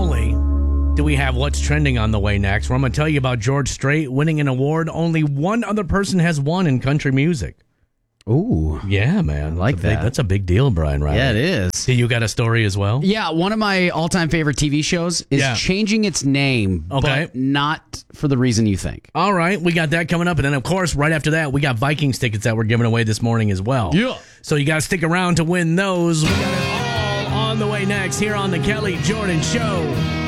only do we have what's trending on the way next, where I'm going to tell you about George Strait winning an award only one other person has won in country music. Ooh. Yeah, man. I like that. That's a big deal, Brian Riley. Yeah, it is. See, you got a story as well? Yeah, one of my all-time favorite TV shows is changing its name, but not for the reason you think. All right, we got that coming up. And then, of course, right after that, we got Vikings tickets that we're giving away this morning as well. Yeah. So you got to stick around to win those. We got it all on the way next here on The Kelly Jordan Show.